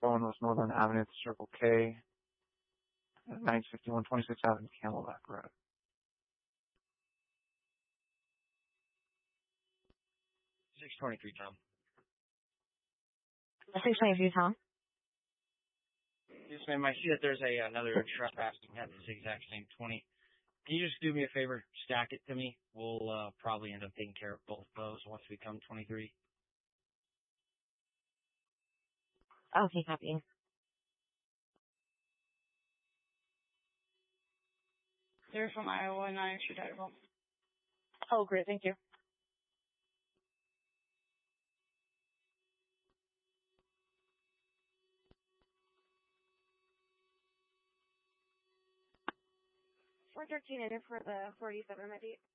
Bowen West Northern Avenue, Circle K, at 961 26th Avenue, Camelback Road. 623, Tom. 623, Tom. Yes, ma'am. I see that there's another trespassing at this exact same 20. Can you just do me a favor? Stack it to me. We'll probably end up taking care of both those once we come 23. Okay, copy. They're from Iowa and I extraditable. Oh, great. Thank you. $413 in it for the 47 Medit.